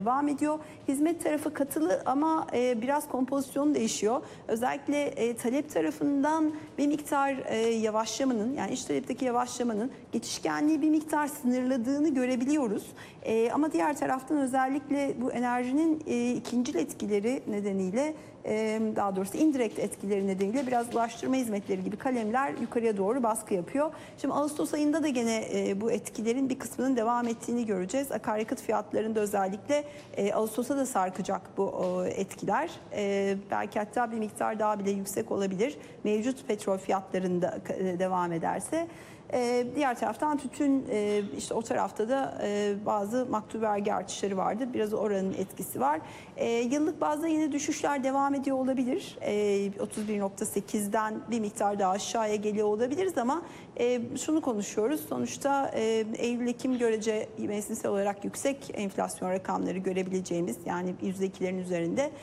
devam ediyor. Hizmet tarafı katılı ama biraz kompozisyonu değişiyor. Özellikle talep tarafından bir miktar yavaşlamanın, yani iç talepteki yavaşlamanın geçişkenliği bir miktar sınırladığını görebiliyoruz. Ama diğer taraftan özellikle bu enerjinin ikincil etkileri nedeniyle, daha doğrusu indirekt etkileri nedeniyle biraz ulaştırma hizmetleri gibi kalemler yukarıya doğru baskı yapıyor. Şimdi Ağustos ayında da gene bu etkilerin bir kısmının devam ettiğini göreceğiz. Akaryakıt fiyatlarında özellikle Ağustos'a da sarkacak bu etkiler. Belki hatta bir miktar daha bile yüksek olabilir. Mevcut petrol fiyatlarında devam ederse. Diğer taraftan tütün, işte o tarafta da bazı maktul vergi artışları vardı. Biraz oranın etkisi var. Yıllık bazda yine düşüşler devam ediyor olabilir. 31.8'den bir miktar daha aşağıya geliyor olabiliriz ama şunu konuşuyoruz. Sonuçta Eylül-Ekim görece mevsimsel olarak yüksek enflasyon rakamları görebileceğimiz, yani %2'lerin üzerinde.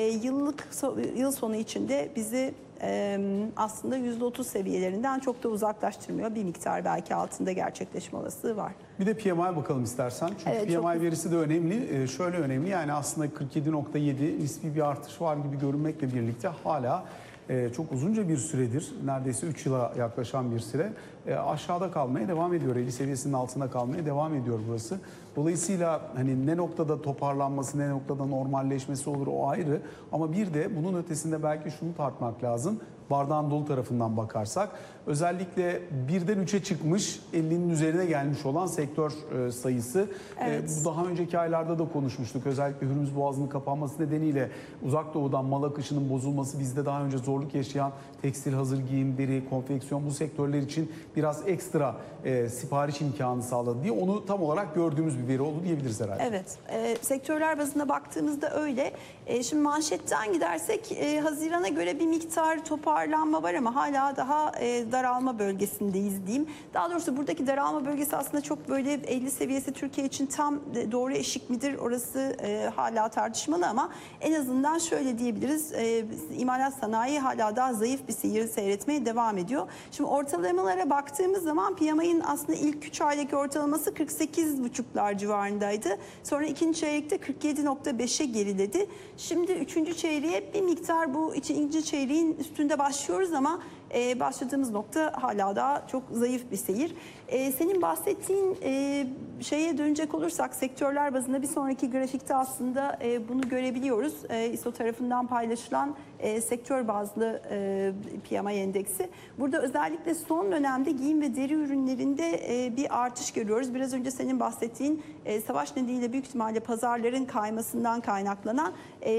Yıl sonu içinde bizi aslında %30 seviyelerinden çok da uzaklaştırmıyor. Bir miktar belki altında gerçekleşme olasılığı var. Bir de PMI bakalım istersen. Çünkü evet, PMI verisi de önemli. Şöyle önemli, yani aslında 47.7 nispi bir artış var gibi görünmekle birlikte hala çok uzunca bir süredir, neredeyse 3 yıla yaklaşan bir süre aşağıda kalmaya devam ediyor. 50 seviyesinin altında kalmaya devam ediyor burası. Dolayısıyla hani ne noktada toparlanması, ne noktada normalleşmesi olur o ayrı. Ama bir de bunun ötesinde belki şunu tartmak lazım. Bardağın dolu tarafından bakarsak özellikle 1'den 3'e çıkmış, 50'nin üzerine gelmiş olan sektör sayısı. Evet. Bu daha önceki aylarda da konuşmuştuk. Özellikle Hürmüz Boğazı'nın kapanması nedeniyle uzak doğudan mal akışının bozulması, bizde daha önce zorluk yaşayan tekstil, hazır giyim, deri, konfeksiyon, bu sektörler için biraz ekstra sipariş imkanı sağladı diye onu tam olarak gördüğümüz bir veri oldu diyebiliriz herhalde. Evet, sektörler bazında baktığımızda öyle. Şimdi manşetten gidersek Haziran'a göre bir miktar toparlanma var ama hala daha daralma bölgesindeyiz diyeyim. Daha doğrusu buradaki daralma bölgesi aslında çok böyle 50 seviyesi Türkiye için tam doğru eşik midir orası hala tartışmalı ama en azından şöyle diyebiliriz. İmalat sanayi hala daha zayıf bir seyir seyretmeye devam ediyor. Şimdi ortalamalara baktığımız zaman PMI'nin aslında ilk 3 aydaki ortalaması 48,5'lar civarındaydı. Sonra ikinci çeyrekte 47,5'e geriledi. Şimdi üçüncü çeyreğe bir miktar bu ikinci çeyreğin üstünde başlıyoruz ama başladığımız nokta hala daha çok zayıf bir seyir. Senin bahsettiğin şeye dönecek olursak sektörler bazında bir sonraki grafikte aslında bunu görebiliyoruz. ISO tarafından paylaşılan sektör bazlı PMI endeksi. Burada özellikle son dönemde giyim ve deri ürünlerinde bir artış görüyoruz. Biraz önce senin bahsettiğin savaş nedeniyle büyük ihtimalle pazarların kaymasından kaynaklanan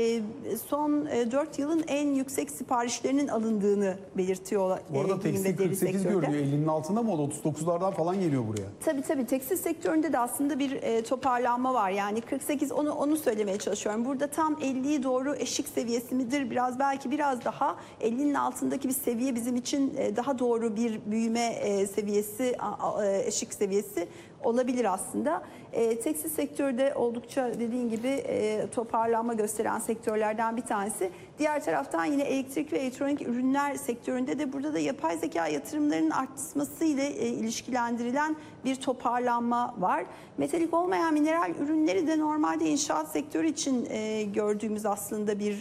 son 4 yılın en yüksek siparişlerinin alındığını belirtiyor. Bu arada tekstil 48 görünüyor. 50'nin altında mı oldu? 39'lardan falan geliyor buraya. Tabii. Tekstil sektöründe de aslında bir toparlanma var. Yani 48, onu söylemeye çalışıyorum. Burada tam 50'yi doğru eşik seviyesi midir? Belki biraz daha 50'nin altındaki bir seviye bizim için daha doğru bir büyüme seviyesi, eşik seviyesi olabilir aslında. Tekstil sektörü de oldukça dediğin gibi toparlanma gösteren sektörlerden bir tanesi. Diğer taraftan yine elektrik ve elektronik ürünler sektöründe de burada da yapay zeka yatırımlarının artması ile ilişkilendirilen bir toparlanma var. Metalik olmayan mineral ürünleri de normalde inşaat sektörü için gördüğümüz aslında bir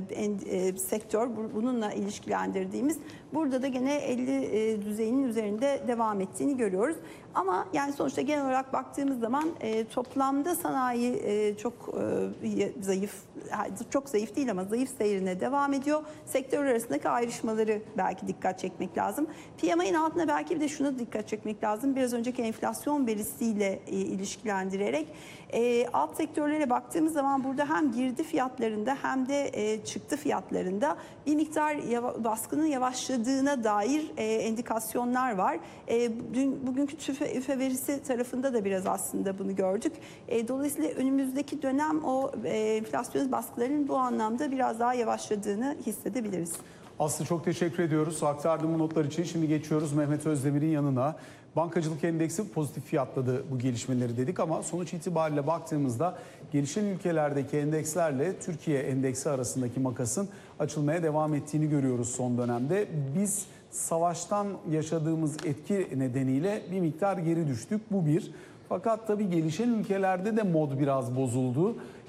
sektör. Bununla ilişkilendirdiğimiz. Burada da gene 50 düzeyinin üzerinde devam ettiğini görüyoruz. Ama yani sonuçta genel olarak baktığımız zaman toplamda sanayi çok zayıf değil ama zayıf seyrine devam ediyor. Sektör arasındaki ayrışmaları belki dikkat çekmek lazım. PMI'nin altına belki bir de şuna dikkat çekmek lazım. Biraz önceki enflasyon verisiyle ilişkilendirerek alt sektörlere baktığımız zaman burada hem girdi fiyatlarında hem de çıktı fiyatlarında bir miktar baskının yavaşladığına dair endikasyonlar var. Bugünkü TÜFE verisi tarafında da biraz aslında bunu gördük. Dolayısıyla önümüzdeki dönem o enflasyon baskılarının bu anlamda biraz daha yavaşladığını hissedebiliriz. Aslı çok teşekkür ediyoruz. Aktardığım notlar için şimdi geçiyoruz Mehmet Özdemir'in yanına. Bankacılık endeksi pozitif fiyatladı bu gelişmeleri dedik ama sonuç itibariyle baktığımızda gelişen ülkelerdeki endekslerle Türkiye endeksi arasındaki makasın açılmaya devam ettiğini görüyoruz son dönemde. Biz savaştan yaşadığımız etki nedeniyle bir miktar geri düştük. Bu bir. Fakat tabii gelişen ülkelerde de mod biraz bozuldu.